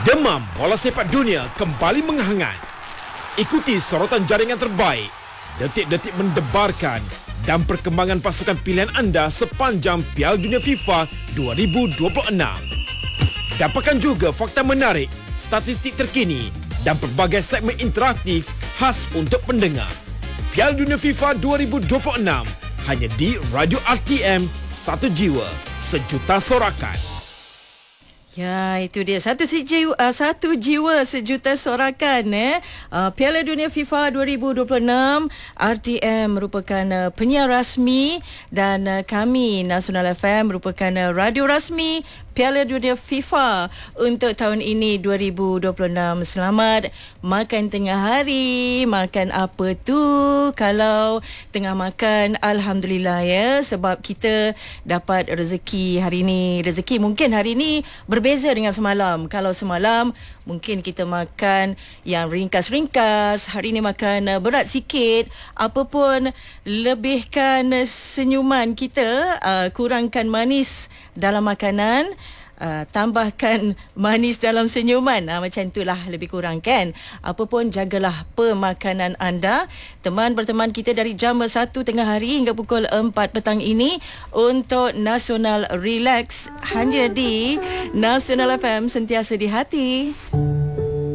Demam bola sepak dunia kembali menghangat. Ikuti sorotan jaringan terbaik, detik-detik mendebarkan dan perkembangan pasukan pilihan anda sepanjang Piala Dunia FIFA 2026. Dapatkan juga fakta menarik, statistik terkini dan pelbagai segmen interaktif khas untuk pendengar. Piala Dunia FIFA 2026 hanya di Radio RTM, satu jiwa, sejuta sorakan. Ya, itu dia. Satu jiwa sejuta sorakan. Piala Dunia FIFA 2026, RTM merupakan penyiar rasmi dan kami, Nasional FM, merupakan radio rasmi Piala Dunia FIFA untuk tahun ini 2026. Selamat makan tengah hari. Makan apa tu? Kalau tengah makan, Alhamdulillah ya, sebab kita dapat rezeki hari ini. Rezeki mungkin hari ini berbeza dengan semalam. Kalau semalam mungkin kita makan yang ringkas-ringkas, hari ini makan berat sikit. Apa pun, lebihkan senyuman kita, kurangkan manis dalam makanan, tambahkan manis dalam senyuman. Macam itulah lebih kurang kan. Apa pun, jagalah pemakanan anda. Teman berteman kita dari jam 1 tengah hari hingga pukul 4 petang ini untuk Nasional Relax hanya di Nasional FM, sentiasa di hati.